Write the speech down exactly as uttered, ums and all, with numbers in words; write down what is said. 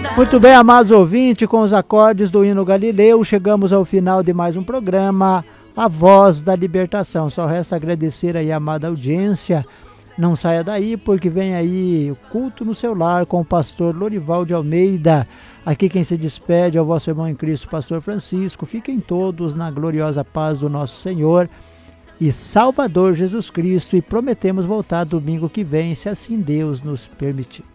Muito bem, amados ouvintes, com os acordes do hino Galileu, chegamos ao final de mais um programa, A Voz da Libertação. Só resta agradecer aí a amada audiência. Não saia daí, porque vem aí o culto no seu lar com o pastor Lorival de Almeida. Aqui quem se despede é o vosso irmão em Cristo, pastor Francisco. Fiquem todos na gloriosa paz do nosso Senhor e Salvador Jesus Cristo. E prometemos voltar domingo que vem, se assim Deus nos permitir.